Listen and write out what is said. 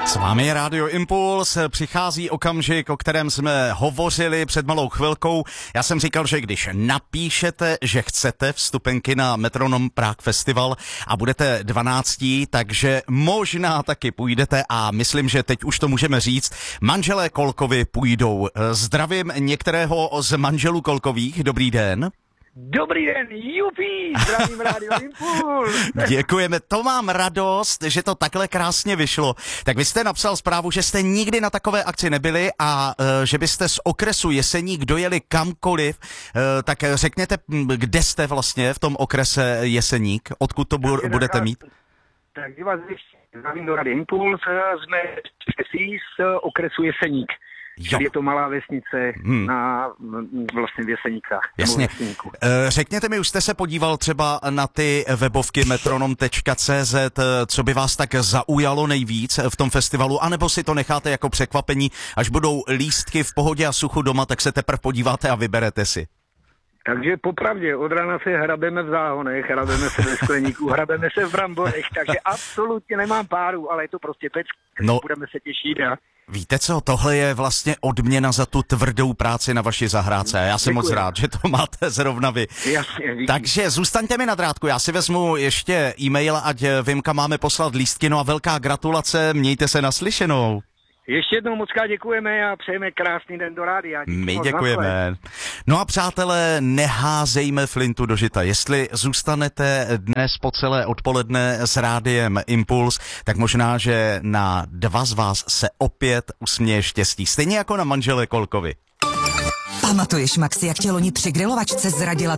S vámi je Rádio Impuls, přichází okamžik, o kterém jsme hovořili před malou chvilkou. Já jsem říkal, že když napíšete, že chcete vstupenky na Metronom Prague Festival a budete 12, takže možná taky půjdete a myslím, že teď už to můžeme říct. Manželé Kolkovi půjdou. Zdravím některého z manželů Kolkových, dobrý den. Dobrý den, jupi, zdravím Rádio Impuls. Děkujeme, to mám radost, že to takhle krásně vyšlo. Tak vy jste napsal zprávu, že jste nikdy na takové akci nebyli a že byste z okresu Jeseník dojeli kamkoliv, tak řekněte, kde jste vlastně v tom okrese Jeseník, odkud to budete mít? Tak vás zdravím do Rádia Impuls, jsme z okresu Jeseník. Je to malá vesnice na vlastně v Jeseníkách. Jasně. Řekněte mi, už jste se podíval třeba na ty webovky metronom.cz, co by vás tak zaujalo nejvíc v tom festivalu, anebo si to necháte jako překvapení, až budou lístky v pohodě a suchu doma, tak se teprve podíváte a vyberete si. Takže popravdě, od rána se hrabeme v záhonech, hrabeme se ve skleníku, hrabeme se v bramborech, takže absolutně nemám páru, ale je to prostě pecka, no. Budeme se těšit a... Víte co, tohle je vlastně odměna za tu tvrdou práci na vaší zahrádce. Já jsem moc rád, že to máte zrovna vy. Jasně, díky. Takže zůstaňte mi na drátku, já si vezmu ještě e-mail, ať vím, kam máme poslat lístky. No a velká gratulace, mějte se naslyšenou. Ještě jednou moc děkujeme a přejeme krásný den do rádia. My děkujeme. No a přátelé, neházejme flintu do žita. Jestli zůstanete dnes po celé odpoledne s Rádiem Impuls, tak možná, že na 2 z vás se opět usměje štěstí. Stejně jako na manžele Kolkovi. Pamatuješ, Maxi, jak tě loni při grilovačce zradila